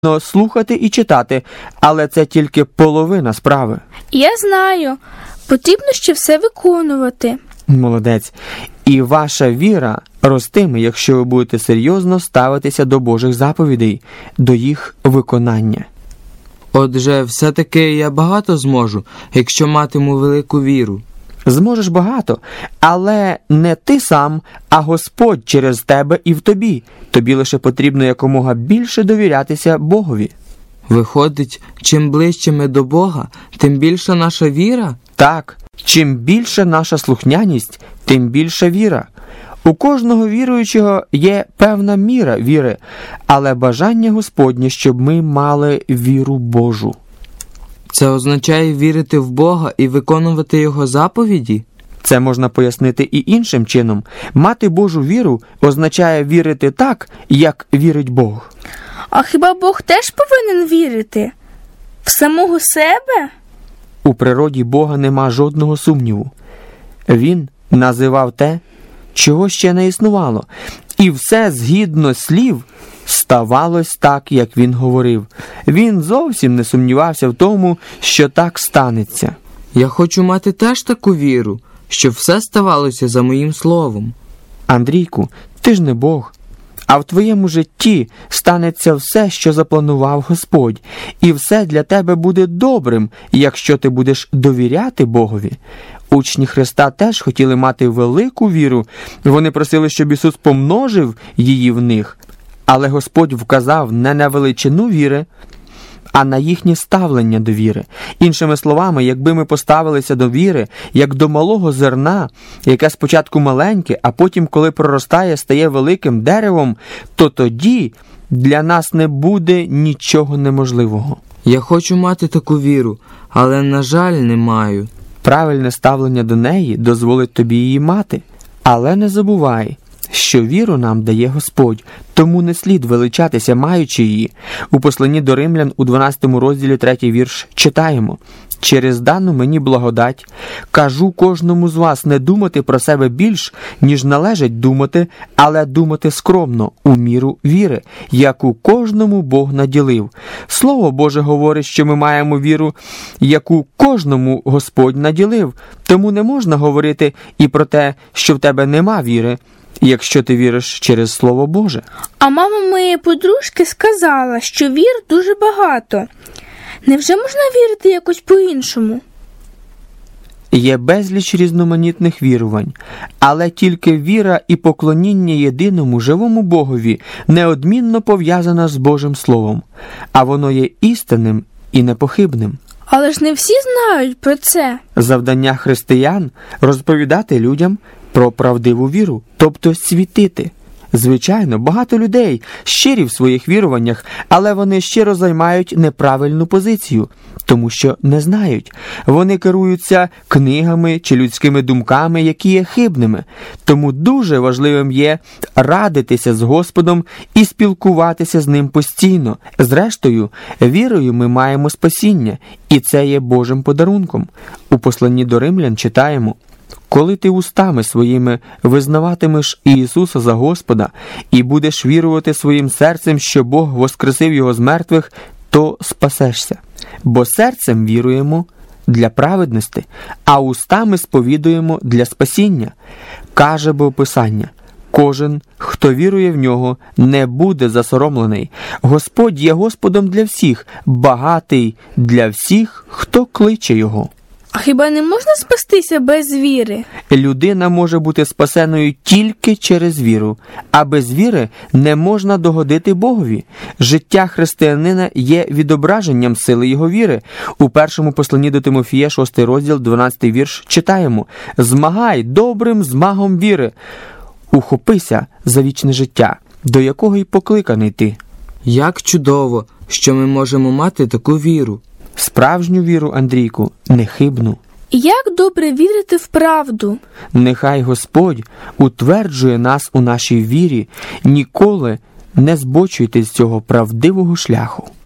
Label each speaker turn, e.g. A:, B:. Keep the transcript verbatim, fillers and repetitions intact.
A: слухати і читати, але це тільки половина справи.
B: Я знаю. Потрібно ще все виконувати.
A: Молодець. І ваша віра ростиме, якщо ви будете серйозно ставитися до Божих заповідей, до їх виконання.
C: Отже, все-таки я багато зможу, якщо матиму велику віру.
A: Зможеш багато, але не ти сам, а Господь через тебе і в тобі. Тобі лише потрібно якомога більше довірятися Богові.
C: Виходить, чим ближче ми до Бога, тим більша наша віра?
A: Так, чим більша наша слухняність, тим більша віра. У кожного віруючого є певна міра віри, але бажання Господнє, щоб ми мали віру Божу.
C: Це означає вірити в Бога і виконувати Його заповіді?
A: Це можна пояснити і іншим чином. Мати Божу віру означає вірити так, як вірить Бог.
B: А хіба Бог теж повинен вірити? В самого себе?
A: У природі Бога нема жодного сумніву. Він називав те, чого ще не існувало. І все згідно слів ставалось так, як він говорив. Він зовсім не сумнівався в тому, що так станеться.
C: Я хочу мати теж таку віру, щоб все ставалося за моїм словом.
A: Андрійку, ти ж не Бог. А в твоєму житті станеться все, що запланував Господь. І все для тебе буде добрим, якщо ти будеш довіряти Богові. Учні Христа теж хотіли мати велику віру. Вони просили, щоб Ісус помножив її в них. Але Господь вказав не на величину віри, а на їхнє ставлення до віри. Іншими словами, якби ми поставилися до віри, як до малого зерна, яке спочатку маленьке, а потім, коли проростає, стає великим деревом, то тоді для нас не буде нічого неможливого.
C: Я хочу мати таку віру, але, на жаль, не маю.
A: Правильне ставлення до неї дозволить тобі її мати. Але не забувай, що віру нам дає Господь, тому не слід величатися, маючи її. У посланні до Римлян у дванадцятому розділі третій вірш читаємо: «Через дану мені благодать кажу кожному з вас не думати про себе більш, ніж належить думати, але думати скромно, у міру віри, яку кожному Бог наділив». Слово Боже говорить, що ми маємо віру, яку кожному Господь наділив. Тому не можна говорити і про те, що в тебе нема віри, якщо ти віриш через Слово Боже.
B: А мама моєї подружки сказала, що вір дуже багато. Невже можна вірити якось по-іншому?
A: Є безліч різноманітних вірувань, але тільки віра і поклоніння єдиному живому Богові неодмінно пов'язана з Божим Словом, а воно є істинним і непохибним.
B: Але ж не всі знають про це.
A: Завдання християн – розповідати людям про правдиву віру, тобто світити. Звичайно, багато людей щирі в своїх віруваннях, але вони щиро займають неправильну позицію, тому що не знають. Вони керуються книгами чи людськими думками, які є хибними. Тому дуже важливим є радитися з Господом і спілкуватися з Ним постійно. Зрештою, вірою ми маємо спасіння, і це є Божим подарунком. У посланні до Римлян читаємо: «Коли ти устами своїми визнаватимеш Ісуса за Господа і будеш вірувати своїм серцем, що Бог воскресив Його з мертвих, то спасешся. Бо серцем віруємо для праведності, а устами сповідуємо для спасіння. Каже бо Писання: кожен, хто вірує в Нього, не буде засоромлений. Господь є Господом для всіх, багатий для всіх, хто кличе Його».
B: А хіба не можна спастися без віри?
A: Людина може бути спасеною тільки через віру, а без віри не можна догодити Богові. Життя християнина є відображенням сили його віри. У першому посланні до Тимофія, шостий розділ, дванадцятий вірш, читаємо: «Змагай добрим змагом віри, ухопися за вічне життя, до якого й покликаний ти».
C: Як чудово, що ми можемо мати таку віру.
A: Справжню віру, Андрійку, нехибну.
B: Як добре вірити в правду?
A: Нехай Господь утверджує нас у нашій вірі. Ніколи не збочуйте з цього правдивого шляху.